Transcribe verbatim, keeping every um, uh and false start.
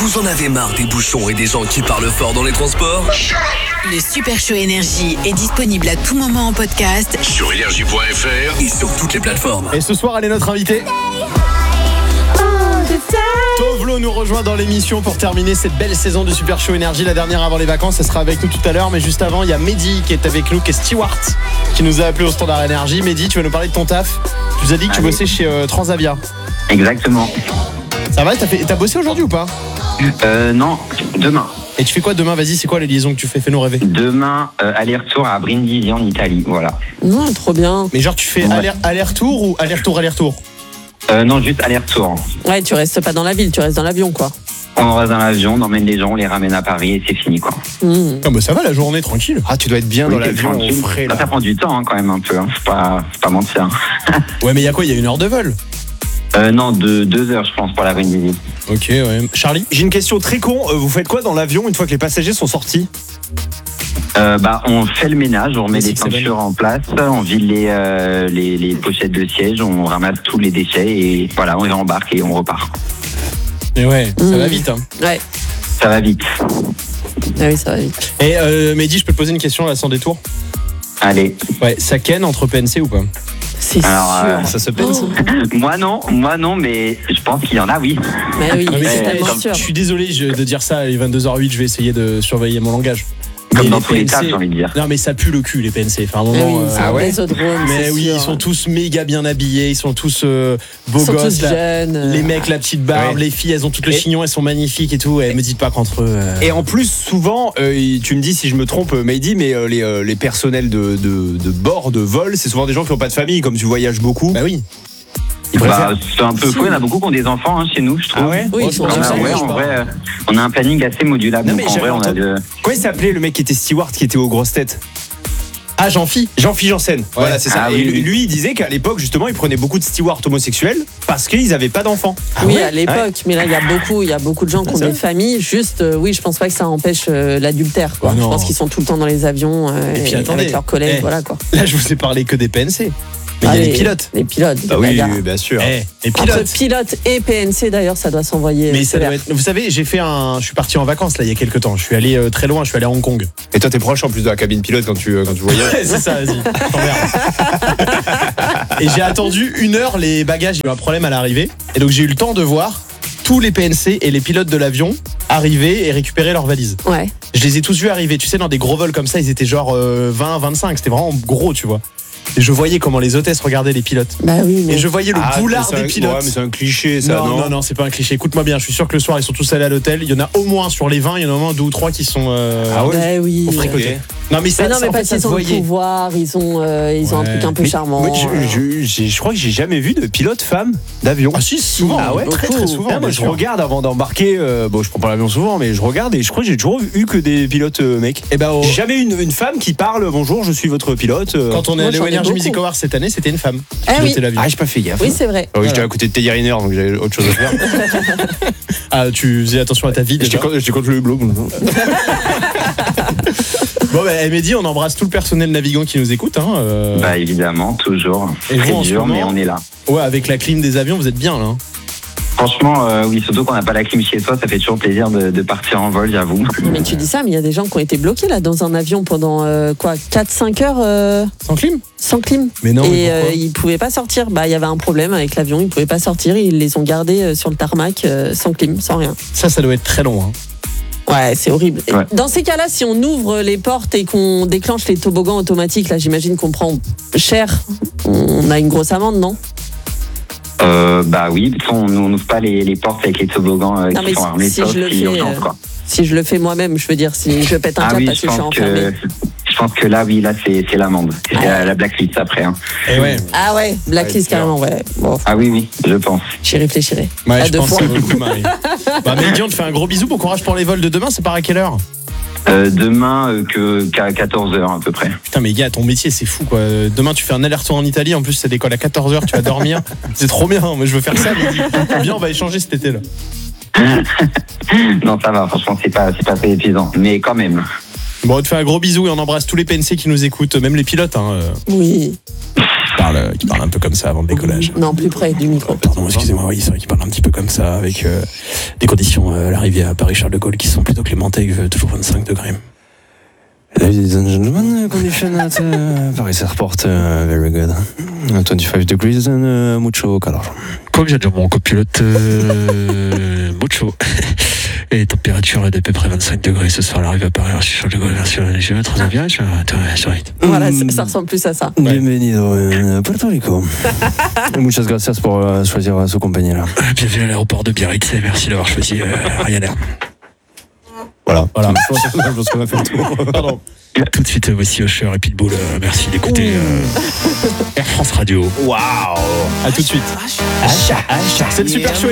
Vous en avez marre des bouchons et des gens qui parlent fort dans les transports ? Le Super Show Énergie est disponible à tout moment en podcast sur énergie point f r et sur toutes les plateformes. Et ce soir, elle est notre invitée. Tovlo nous rejoint dans l'émission pour terminer cette belle saison du Super Show Énergie, la dernière avant les vacances. Elle sera avec nous tout à l'heure, mais juste avant, il y a Mehdi qui est avec nous, qui est steward, qui nous a appelé au Standard Énergie. Mehdi, tu vas nous parler de ton taf. Tu nous as dit que tu Allez. bossais chez euh, Transavia. Exactement. Ça va, t'as, fait, t'as bossé aujourd'hui ou pas ? Euh, non, demain. Et tu fais quoi demain ? Vas-y, c'est quoi les liaisons que tu fais ? Fais-nous rêver. Demain, euh, aller-retour à Brindisi en Italie, voilà. Non, trop bien. Mais genre, tu fais Ouais. aller, aller-retour ou aller-retour, aller-retour ? Euh, non, juste aller-retour. Ouais, tu restes pas dans la ville, tu restes dans l'avion, quoi. On reste dans l'avion, on emmène les gens, on les ramène à Paris et c'est fini, quoi. Mmh. Ah bah ça va la journée, tranquille. Ah, tu dois être bien Oui, dans c'est l'avion au tranquille. frais, Ça, là. ça prend du temps, hein, quand même, un peu. Hein. Faut pas, faut pas mentir. Ouais, mais il y a quoi ? Il y a une heure de vol. Euh, non, de deux heures, je pense, pour la Brindisi. Ok, ouais. Charlie ? J'ai une question très con. Euh, Vous faites quoi dans l'avion une fois que les passagers sont sortis ? Euh, bah, on fait le ménage, on remet Oui, les c'est que ça peintures en place, on vide les, euh, les, les pochettes de siège, on ramasse tous les déchets et voilà, on les embarque et on repart. Et ouais, ça Mmh. va vite. Hein. Ouais, Ça va vite. ah oui, ça va vite. Et euh, Mehdi, je peux te poser une question là sans détour ? Allez. Ouais, ça ken entre P N C ou pas ? C'est Alors, sûr. euh, Ça se pète, ça. Oh, Moi non, moi non, mais je pense qu'il y en a, oui. mais oui, Non, mais c'est c'est- tellement je- sûr. Je suis désolé je- de dire ça, il est vingt-deux heures huit, je vais essayer de surveiller mon langage. Comme Mais dans les tous les P N C cas, j'ai envie de dire. Non mais ça pue le cul les P N C, enfin à un Mais moment... oui, euh, c'est ah un ouais bésodrome, mais c'est oui, sûr. ils sont tous méga bien habillés, ils sont tous euh, beaux Ils sont gosses. tous là. jeunes. euh. Les mecs, la petite barbe, Ouais. les filles, elles ont toutes le Et- chignon, elles sont magnifiques et tout. Et me dites pas qu'entre eux... euh, Et en plus, souvent, euh, tu me dis si je me trompe, Mehdi, mais euh, les, euh, les personnels de, de, de bord, de vol, c'est souvent des gens qui n'ont pas de famille, comme tu voyages beaucoup. Bah oui. Ils Bah, préfèrent- c'est un peu Si. fou, il y en a beaucoup qui ont des enfants hein, chez nous, je trouve. Ah ouais Oui, Moi, ils sont je On pense a, que tous ça ouais, marche en pas. vrai, euh, on a un planning assez modulable. Non, donc mais en vrai, j'avais on a entendu- de... Comment il s'appelait le mec qui était steward, qui était aux grosses têtes ? Ah, Jean-Phi. Jean-Philippe Janssen. Voilà, c'est ça. Ah Et oui, lui, oui. lui, il disait qu'à l'époque, justement, il prenait beaucoup de stewards homosexuels parce qu'ils n'avaient pas d'enfants. Oui, ouais à l'époque, mais là, il y a beaucoup, il y a beaucoup de gens qui ont c'est des vrai. familles. Juste, euh, oui, je pense pas que ça empêche euh, l'adultère. Quoi. Oh je non. pense qu'ils sont tout le temps dans les avions euh, Et puis, et attendez, avec leurs collègues, eh. voilà quoi. Là, je vous ai parlé que des P N C. Mais Ah, il y a les les- pilotes. Les pilotes. Ah les oui, bagarres. bien sûr. Eh, les Entre pilotes. pilote et P N C d'ailleurs, ça doit s'envoyer. Mais euh, ça doit sévère. être... Vous savez, j'ai fait un... Je suis parti en vacances là il y a quelques temps. Je suis allé euh, très loin, je suis allé à Hong Kong. Et toi, t'es proche en plus de la cabine pilote quand tu, quand tu voyages. C'est ça, vas-y. je t'emmerde. Et j'ai attendu une heure les bagages. Il y a eu un problème à l'arrivée. Et donc j'ai eu le temps de voir tous les P N C et les pilotes de l'avion arriver et récupérer leurs valises. Ouais. Je les ai tous vus arriver. Tu sais, dans des gros vols comme ça, ils étaient genre euh, vingt, vingt-cinq. C'était vraiment gros, tu vois. Et je voyais comment les hôtesses regardaient les pilotes. Bah oui, mais Et je voyais le Ah, boulard mais c'est des un- pilotes. Ouais, mais c'est un cliché, ça, non, non non, non, c'est pas un cliché. Écoute-moi bien, je suis sûr que le soir, ils sont tous allés à l'hôtel. Il y en a au moins sur les vingt, il y en a au moins deux ou trois qui sont. Euh, Ah ouais bah oui. au fricoté. Ok. Non, mais ça, Mais non, ça, mais en fait, parce ça qu'ils se ont le voyait. pouvoir, ils ont, euh, ils ont un Ouais. truc un peu Mais- charmant. moi, je, je- j'ai- je crois que j'ai jamais vu de pilote femme d'avion. Ah si, souvent. Ah ouais, très beaucoup. très souvent. Ah, moi, bien je sûr. regarde avant d'embarquer. euh, bon, je prends pas l'avion souvent, mais je regarde et je crois que j'ai toujours eu que des pilotes euh, mecs. Et ben, au- J'ai jamais eu une, une femme qui parle bonjour, je suis votre pilote. euh. quand on est Moi, allé j'en au ai Energy beaucoup. Music Awards cette année, c'était une femme. qui Ah oui. pilotait l'avion. Ah, j'ai pas fait gaffe. Oui, c'est vrai. Ah oui, j'étais Voilà. à côté de Teddy Riner, donc j'avais autre chose à faire. Ah, tu faisais attention à ta vie J'étais déjà. contre, j'étais contre le hublot. Bon, bah, Mehdi, on embrasse tout le personnel navigant qui nous écoute. Hein, euh, Bah évidemment, toujours. Et Très vous, en ce dur, moment mais on est là. Ouais, avec la clim des avions, vous êtes bien là. hein. Franchement, euh, oui, surtout qu'on n'a pas la clim chez soi, ça fait toujours plaisir de, de partir en vol, j'avoue. Non, mais tu dis ça, mais il y a des gens qui ont été bloqués là dans un avion pendant euh, quoi, quatre cinq heures euh, Sans clim sans clim. Mais non, mais Et pourquoi euh, ils pouvaient pas sortir. Bah, il y avait un problème avec l'avion, ils pouvaient pas sortir. Ils les ont gardés euh, sur le tarmac euh, sans clim, sans rien. Ça, ça doit être très long. Hein. Ouais, c'est horrible. Et Ouais. Dans ces cas-là, si on ouvre les portes et qu'on déclenche les toboggans automatiques, là, j'imagine qu'on prend cher. On a une grosse amende, non? Euh, bah oui, de toute façon, on n'ouvre pas les, les portes avec les toboggans euh, Non, qui mais sont en si- si étoffe, je le c'est fais, urgence, euh, quoi. Si je le fais moi-même, je veux dire, si je pète un Ah câble oui, parce je que je suis pense enfermé. que, je pense que là, oui, là, c'est c'est l'amende. C'est Ah. la, la blacklist après. Hein. Et ouais. Ah ouais, blacklist Ouais, carrément, ouais. Bon, Ah oui, oui, je pense. j'y réfléchirai. Ouais, À je deux pense fois. que ça vaut le coup, Marie. Bah, Mehdi, on te fait un gros bisou. Bon courage pour les vols de demain. C'est part à quelle heure? Euh, demain, euh, que, qu'à quatorze heures à peu près. Putain, mais gars, ton métier, c'est fou, quoi. Demain, tu fais un aller-retour en Italie. En plus, ça décolle à quatorze heures. Tu vas dormir. C'est trop bien. Moi, je veux faire ça. Mehdi. Bien, on va échanger cet été, là. Non, ça va, franchement, c'est pas, c'est pas très épuisant. Mais quand même. Bon, on te fait un gros bisou et on embrasse tous les P N C qui nous écoutent, même les pilotes. Hein. Oui. Bah, parle, qui parle un peu comme ça avant le décollage. Non, plus près du micro. Pardon, excusez-moi, oui, c'est vrai qu'il parle un petit peu comme ça, avec euh, des conditions euh, à l'arrivée à Paris-Charles de Gaulle qui sont plutôt clémentées, avec euh, toujours vingt-cinq degrés. Ladies and gentlemen, condition at uh, Paris Airport, uh, very good. Uh, twenty-five degrees and uh, mucho calor. Comme vient de dire mon copilote, euh, mucho. Et température d'à peu près vingt-cinq degrés ce soir à l'arrivée à Paris. Je suis de Gaulle, je vais très bien, je vais Voilà, ça ressemble plus à ça. Bienvenido en Puerto Rico. Muchas gracias pour uh, choisir uh, su compañera. Bienvenue à l'aéroport de Biarritz et merci d'avoir choisi euh, Ryanair. Voilà. Voilà. Je pense qu'on a fait le tour. Pardon. Tout de suite, voici Usher et Pitbull. Euh, merci d'écouter euh, Air France Radio. Waouh. À tout de suite. C'est le Super Show.